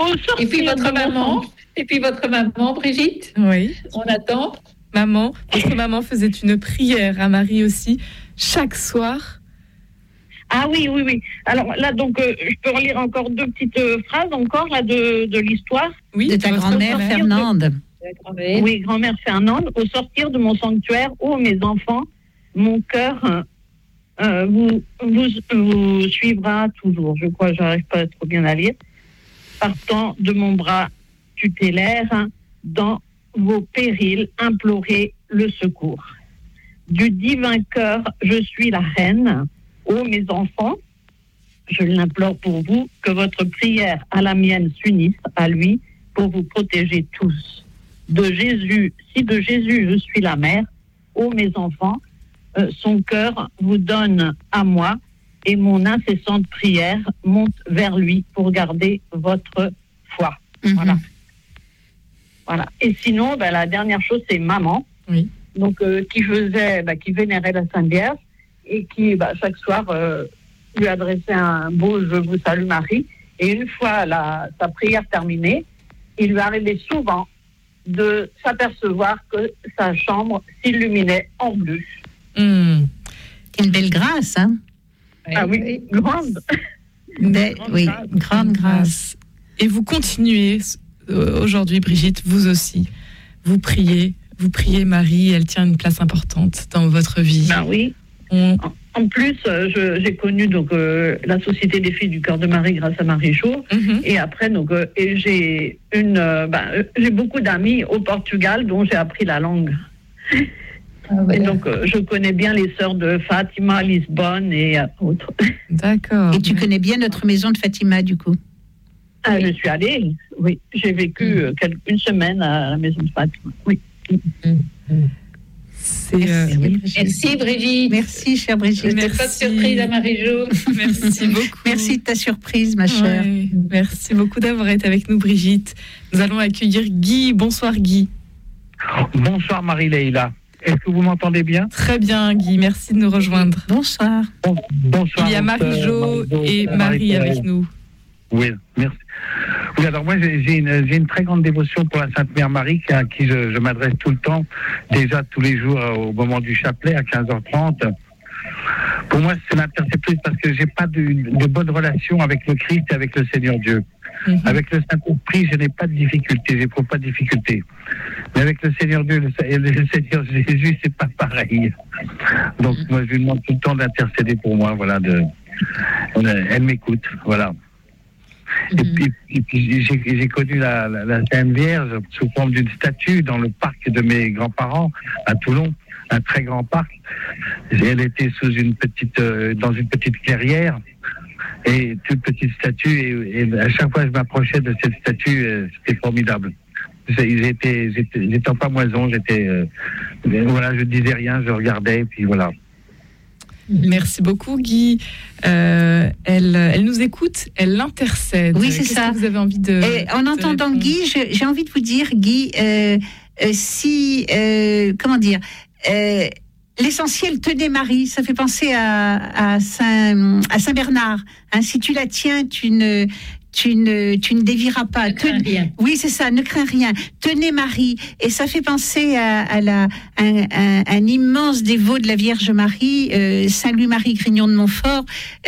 Et puis votre maman, Brigitte. Oui. On attend. Votre maman faisait une prière à Marie aussi, chaque soir. Ah oui. Alors là, donc, je peux relire encore 2 petites phrases encore là de l'histoire. Oui, de ta grand-mère Fernande. Oui, grand-mère Fernande. Au sortir de mon sanctuaire, mes enfants, mon cœur vous suivra toujours. Je crois que j'arrive pas trop bien à lire. Partant de mon bras tutélaire, dans vos périls, implorez le secours. Du divin cœur, je suis la reine. Mes enfants, je l'implore pour vous, que votre prière à la mienne s'unisse à lui pour vous protéger tous. De Jésus, je suis la mère, mes enfants, son cœur vous donne à moi et mon incessante prière monte vers lui pour garder votre foi. Mm-hmm. Voilà. Et sinon, la dernière chose, c'est maman. Oui. Donc, qui vénérait la Sainte Vierge et qui, chaque soir, lui adressait un beau « Je vous salue Marie ». Et une fois sa prière terminée, il lui arrivait souvent de s'apercevoir que sa chambre s'illuminait en bleu. Une belle grâce, hein? Ah oui, grande. Grande grâce. Et vous continuez aujourd'hui, Brigitte, vous aussi. Vous priez Marie, elle tient une place importante dans votre vie. Oui. En plus, j'ai connu donc la Société des filles du cœur de Marie grâce à Marie Jo. Mm-hmm. Et après, j'ai beaucoup d'amis au Portugal dont j'ai appris la langue. Et donc, je connais bien les sœurs de Fatima, Lisbonne et autres. D'accord. Et tu connais bien notre maison de Fatima, du coup? Je suis allée, oui. J'ai vécu une semaine à la maison de Fatima, oui. Merci Brigitte. Merci chère Brigitte. Merci. Pas de surprise à Marie-Jo. Merci beaucoup. Merci de ta surprise ma chère. Ouais, merci beaucoup d'avoir été avec nous Brigitte. Nous allons accueillir Guy. Bonsoir Guy. Bonsoir Marie-Leila. Est-ce que vous m'entendez bien? Très bien Guy, merci de nous rejoindre. Bonsoir. Bonsoir. Il y a Marie-Jo et Marie avec nous. Oui, merci. Oui, alors moi j'ai une très grande dévotion pour la Sainte Mère Marie à qui je m'adresse tout le temps, déjà tous les jours au moment du chapelet à 15h30. Pour moi c'est l'intercession parce que j'ai pas de bonne relation avec le Christ et avec le Seigneur Dieu. Mm-hmm. Avec le Saint-Esprit, je n'ai pas de difficulté, j'éprouve pas de difficulté. Mais avec le Seigneur Dieu et le Seigneur Jésus, c'est pas pareil. Donc moi je lui demande tout le temps d'intercéder pour moi, voilà. Elle m'écoute, voilà. Et puis j'ai connu la Sainte Vierge sous forme d'une statue dans le parc de mes grands-parents à Toulon, un très grand parc. Elle était dans une petite clairière et toute petite statue et à chaque fois que je m'approchais de cette statue, c'était formidable. J'étais en pamoison, je disais rien, je regardais et puis voilà. Merci beaucoup Guy. Elle nous écoute, elle l'intercède. Oui, c'est ça. Que vous avez envie de. Et en entendant Guy, j'ai envie de vous dire, Guy, l'essentiel, tenez Marie, ça fait penser à Saint Bernard. Hein, si tu la tiens, tu ne dévieras pas. Oui, c'est ça, ne crains rien. Tenez Marie. Et ça fait penser à un immense dévot de la Vierge Marie, Saint Louis-Marie Grignon de Montfort,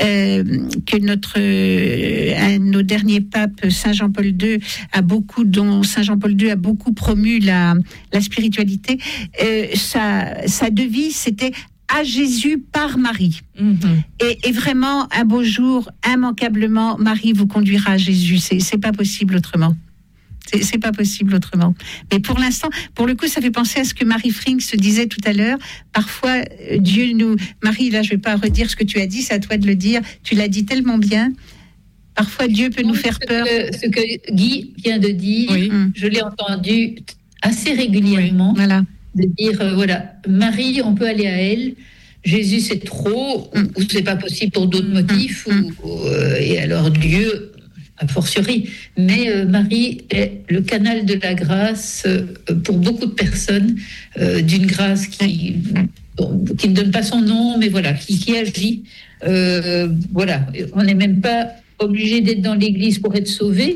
que un de nos derniers papes, Saint Jean-Paul II, dont Saint Jean-Paul II a beaucoup promu la spiritualité. Sa devise, c'était à Jésus par Marie. Mm-hmm. Et vraiment, un beau jour, immanquablement, Marie vous conduira à Jésus. C'est pas possible autrement. C'est pas possible autrement. Mais pour l'instant, pour le coup, ça fait penser à ce que Marie Frink se disait tout à l'heure. Parfois, Marie, là, je vais pas redire ce que tu as dit, c'est à toi de le dire. Tu l'as dit tellement bien. Parfois, Dieu peut nous faire peur. Ce que Guy vient de dire, oui. Je l'ai entendu assez régulièrement. Oui, voilà. De dire, Marie, on peut aller à elle. Jésus, c'est trop, ou c'est pas possible pour d'autres motifs, et alors Dieu, a fortiori. Mais Marie est le canal de la grâce pour beaucoup de personnes, d'une grâce qui ne donne pas son nom, mais voilà, qui agit. On n'est même pas obligé d'être dans l'église pour être sauvé.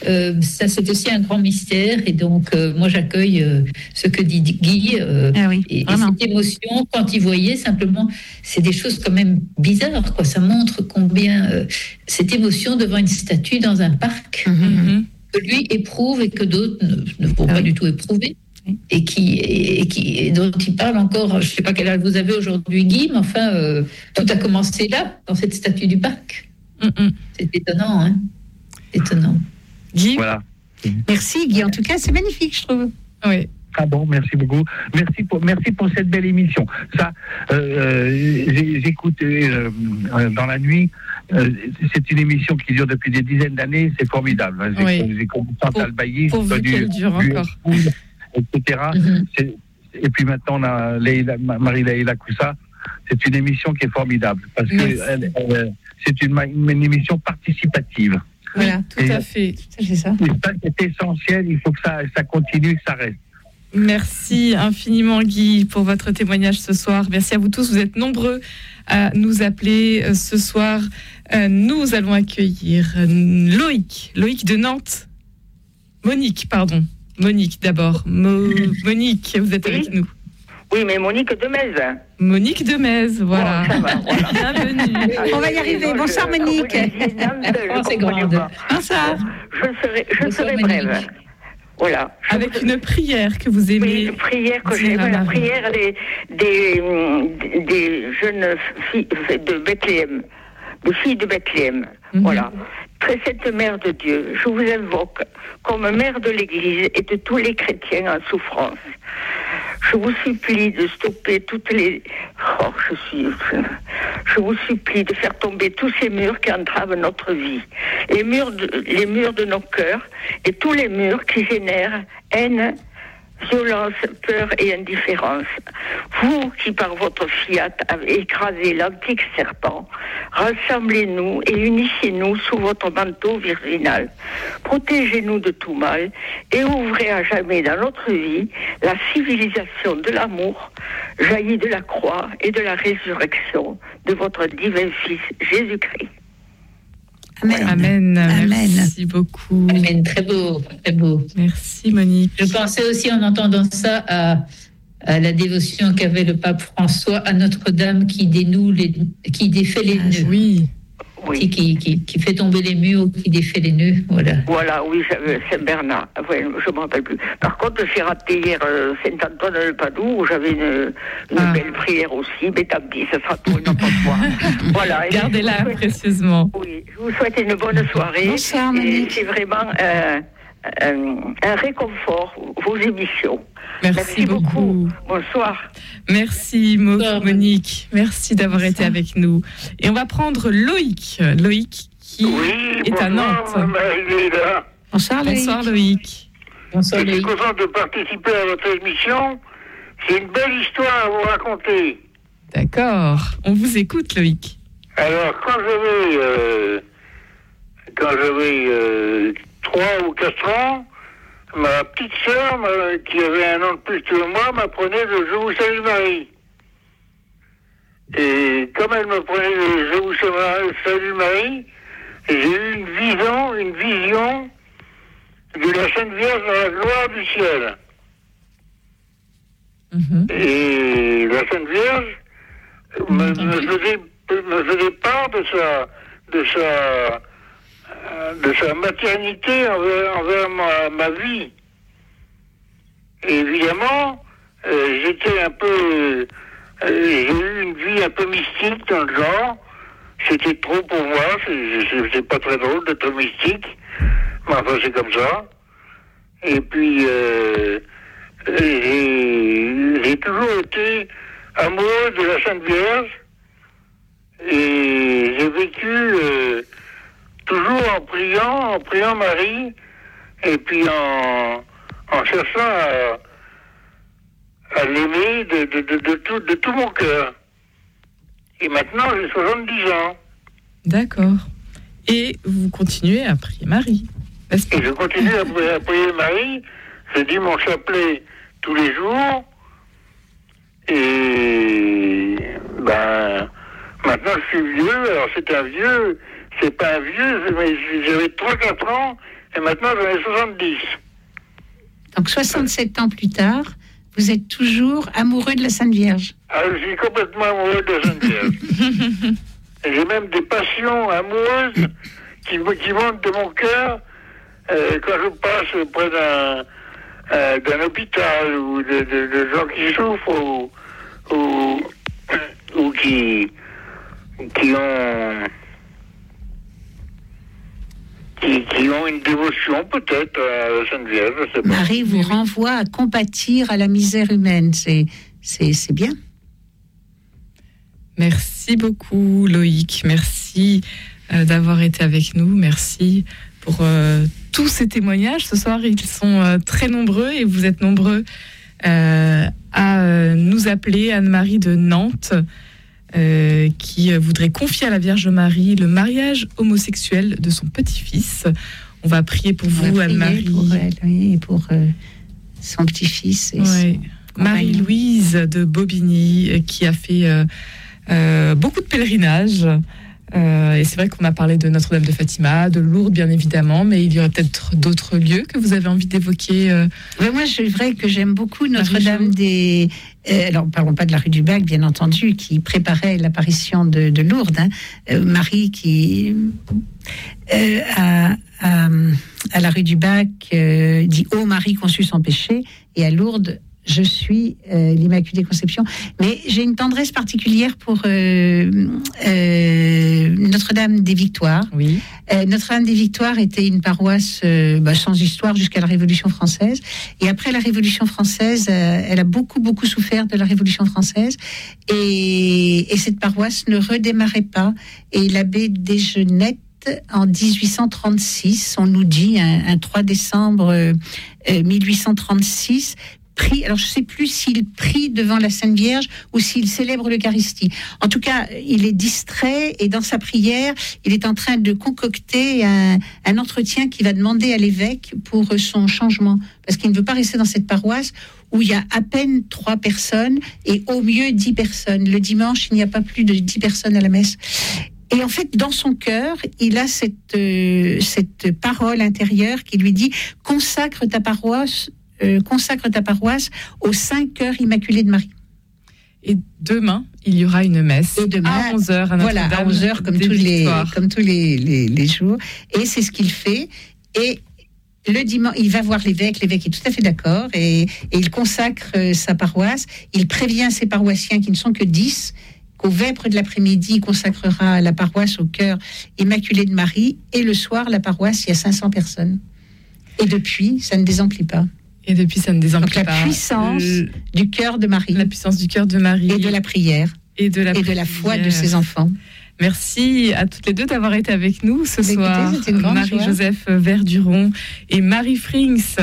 ça c'est aussi un grand mystère. Et donc, moi j'accueille ce que dit Guy. Et cette émotion, quand il voyait simplement, c'est des choses quand même bizarres, quoi. Ça montre combien cette émotion devant une statue dans un parc, que lui éprouve et que d'autres ne vont pas du tout éprouver. Et dont il parle encore. Je ne sais pas quel âge vous avez aujourd'hui, Guy, mais enfin, tout a commencé là, dans cette statue du parc. C'est étonnant, hein. Étonnant. Guy, voilà. Merci, Guy. En tout cas, c'est magnifique, je trouve. Oui. Ah bon, merci beaucoup. Merci pour cette belle émission. Ça, j'écoute dans la nuit. C'est une émission qui dure depuis des dizaines d'années. C'est formidable. J'ai commencé à Bailly, pourvu qu'elle dure encore. etc. Et puis maintenant, on a Marie-Leila Coussa. C'est une émission qui est formidable parce que c'est une émission participative. Voilà, tout à fait. C'est ça. Et ça, c'est essentiel. Il faut que ça continue, que ça reste. Merci infiniment, Guy, pour votre témoignage ce soir. Merci à vous tous. Vous êtes nombreux à nous appeler ce soir. Nous allons accueillir Loïc de Nantes. Monique d'abord. Monique, vous êtes avec nous. Oui, mais Monique de Metz. Monique de Metz, voilà. Bon, ça va, voilà. Bienvenue. On va y arriver. Bonsoir, Monique. C'est grande. Bonsoir. Je serai brève. Voilà. Avec une prière que vous aimez. Oui, une prière que j'aime, la prière des jeunes filles de Bethléem, des filles de Bethléem. Voilà. Très sainte Mère de Dieu, je vous invoque comme mère de l'Église et de tous les chrétiens en souffrance. Je vous supplie de stopper toutes les... Je vous supplie de faire tomber tous ces murs qui entravent notre vie. Les murs de nos cœurs et tous les murs qui génèrent haine, violence, peur et indifférence. Vous qui par votre fiat avez écrasé l'antique serpent, rassemblez-nous et unissez-nous sous votre manteau virginal. Protégez-nous de tout mal et ouvrez à jamais dans notre vie la civilisation de l'amour, jaillie de la croix et de la résurrection de votre divin Fils Jésus-Christ. Amen. Merci beaucoup. Amen. Très beau, très beau. Merci, Monique. Je pensais aussi, en entendant ça, à la dévotion qu'avait le pape François à Notre-Dame qui défait les nœuds. Oui. Oui. Qui fait tomber les murs, qui défait les nœuds, voilà. Voilà, oui, Saint-Bernard. Ouais, je ne me rappelle plus. Par contre, j'ai raté hier Saint-Antoine-le-Padoue, où j'avais une belle prière aussi, mais tant pis, ça sera pour une autre fois. Voilà. Gardez-la précieusement. Oui, je vous souhaite une bonne soirée. Bonsoir, Monique. C'est vraiment un réconfort, vos émissions. Merci beaucoup. Bonsoir. Merci Monique. Merci d'avoir été avec nous. Et on va prendre Loïc. Loïc qui est à Nantes. Bonsoir Loïc. Bonsoir Loïc. Bonsoir Je suis content de participer à votre émission. C'est une belle histoire à vous raconter. D'accord. On vous écoute Loïc. Alors, quand j'avais 3 ou 4 ans, ma petite sœur, qui avait un an de plus que moi, m'apprenait le Je vous salue Marie. Et comme elle m'apprenait le Je vous salue Marie, j'ai eu une vision de la Sainte Vierge dans la gloire du ciel. Et la Sainte Vierge me faisait part de sa maternité envers ma vie. Et évidemment, j'ai eu une vie un peu mystique dans le genre. C'était trop pour moi, c'est pas très drôle d'être mystique, mais enfin c'est comme ça. Et puis, j'ai toujours été amoureux de la Sainte Vierge, et j'ai vécu toujours en priant Marie, et puis en cherchant à l'aimer de tout mon cœur. Et maintenant, j'ai 70 ans. D'accord. Et vous continuez à prier Marie, n'est-ce pas ? Et je continue à prier Marie. Je dis mon chapelet tous les jours. Et maintenant je suis vieux. Alors c'est pas un vieux, mais j'avais 3-4 ans. et maintenant j'en ai 70. Donc 67 ans plus tard, vous êtes toujours amoureux de la Sainte Vierge. Ah, je suis complètement amoureux de la Sainte Vierge. Et j'ai même des passions amoureuses qui montent de mon cœur quand je passe près d'un hôpital ou de gens qui souffrent ou qui ont une dévotion peut-être à la Sainte Vierge, je sais pas. Marie vous renvoie à compatir à la misère humaine, c'est bien. Merci beaucoup Loïc, merci d'avoir été avec nous, merci pour tous ces témoignages. Ce soir, ils sont très nombreux et vous êtes nombreux à nous appeler. Anne-Marie de Nantes qui voudrait confier à la Vierge Marie le mariage homosexuel de son petit-fils. On va prier pour vous, Anne-Marie. Pour elle, oui, et pour son petit-fils. Oui. Marie-Louise de Bobigny qui a fait beaucoup de pèlerinages. Et c'est vrai qu'on a parlé de Notre-Dame de Fatima, de Lourdes bien évidemment, mais il y aurait peut-être d'autres lieux que vous avez envie d'évoquer. Moi, c'est vrai que j'aime beaucoup Notre-Dame des... alors, parlons pas de la rue du Bac, bien entendu, qui préparait l'apparition de Lourdes. Marie qui, à la rue du Bac, dit « Ô Marie conçue sans péché », et à Lourdes, je suis l'Immaculée Conception, mais j'ai une tendresse particulière pour Notre-Dame des Victoires. Oui. Notre-Dame des Victoires était une paroisse sans histoire jusqu'à la Révolution française. Et après la Révolution française, elle a beaucoup souffert de la Révolution française. Et cette paroisse ne redémarrait pas. Et l'abbé Desgenette, en 1836, on nous dit, un 3 décembre 1836, prie, alors je ne sais plus s'il prie devant la Sainte Vierge ou s'il célèbre l'Eucharistie. En tout cas, il est distrait et dans sa prière, il est en train de concocter un entretien qui va demander à l'évêque pour son changement. Parce qu'il ne veut pas rester dans cette paroisse où il y a à peine 3 personnes et au mieux 10 personnes. Le dimanche, il n'y a pas plus de 10 personnes à la messe. Et en fait, dans son cœur, il a cette parole intérieure qui lui dit « consacre ta paroisse au Saint Cœur Immaculé de Marie ». Et demain, il y aura une messe à 11h à Notre-Dame. Voilà, à 11h comme tous les jours. Et c'est ce qu'il fait. Et le dimanche, il va voir l'évêque. L'évêque est tout à fait d'accord. Et il consacre sa paroisse. Il prévient ses paroissiens qui ne sont que 10 qu'au vêpres de l'après-midi, il consacrera la paroisse au Cœur Immaculé de Marie. Et le soir, la paroisse, il y a 500 personnes. Et depuis, ça ne désemplit pas. Donc la puissance du cœur de Marie. La puissance du cœur de Marie. Et de la prière. Et de la foi de ses enfants. Merci à toutes les deux d'avoir été avec nous ce soir. Marie-Joseph Verduron et Marie Frings.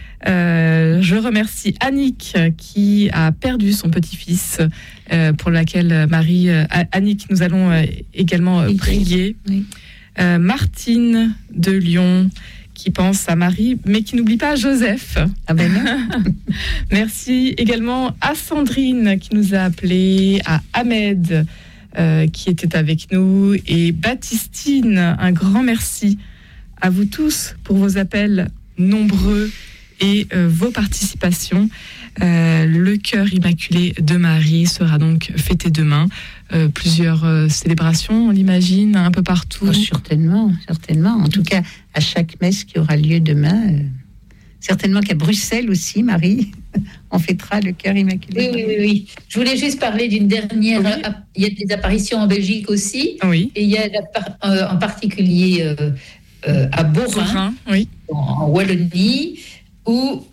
Je remercie Annick qui a perdu son petit-fils, pour laquelle Annick, nous allons également prier. Oui. Martine de Lyon qui pense à Marie, mais qui n'oublie pas Joseph. Ah ben non. Merci également à Sandrine qui nous a appelé, à Ahmed qui était avec nous, et Baptistine. Un grand merci à vous tous pour vos appels nombreux et vos participations. Le cœur immaculé de Marie sera donc fêté demain. Plusieurs célébrations, on l'imagine, un peu partout. Oh, certainement. En tout cas, à chaque messe qui aura lieu demain. Certainement qu'à Bruxelles aussi, Marie, on fêtera le cœur immaculé. Oui. Je voulais juste parler d'une dernière. Oui. Il y a des apparitions en Belgique aussi. Oui. Et il y a en particulier à Beaurain, oui. en Wallonie, où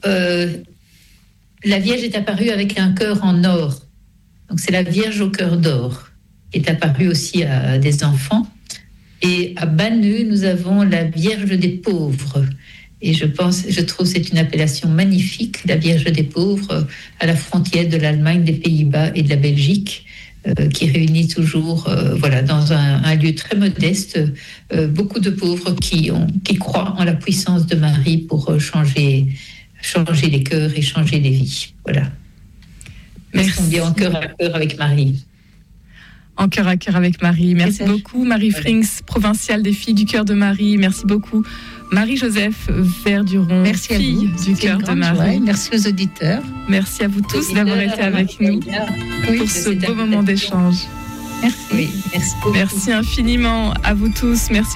la Vierge est apparue avec un cœur en or. Donc c'est la Vierge au cœur d'or qui est apparue aussi à des enfants. Et à Banneux, nous avons la Vierge des pauvres. Et je trouve c'est une appellation magnifique, la Vierge des pauvres, à la frontière de l'Allemagne, des Pays-Bas et de la Belgique, qui réunit toujours, dans un lieu très modeste, beaucoup de pauvres qui croient en la puissance de Marie pour changer les cœurs et changer les vies. Voilà. Merci. Bien en cœur à cœur avec Marie. En cœur à cœur avec Marie. Merci beaucoup, Marie Frings, provinciale des Filles du Cœur de Marie. Merci beaucoup Marie-Joseph Verduron, Merci fille à vous. du cœur de Marie. Merci aux auditeurs. Merci à vous tous d'avoir été avec nous pour ce beau moment d'échange. Merci. Oui, merci beaucoup. Merci infiniment à vous tous. Merci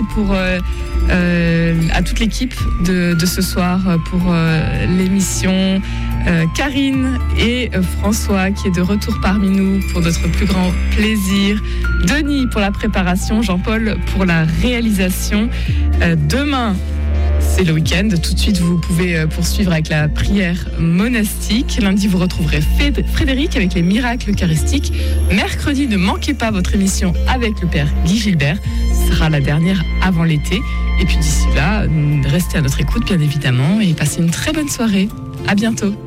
à toute l'équipe de ce soir pour l'émission. Karine et François qui est de retour parmi nous pour notre plus grand plaisir. Denis pour la préparation, Jean-Paul pour la réalisation. Demain, c'est le week-end. Tout de suite, vous pouvez poursuivre avec la prière monastique. Lundi, vous retrouverez Frédéric avec les miracles eucharistiques. Mercredi, ne manquez pas votre émission avec le Père Guy Gilbert. Ce sera la dernière avant l'été. Et puis d'ici là, restez à notre écoute, bien évidemment, et passez une très bonne soirée. À bientôt.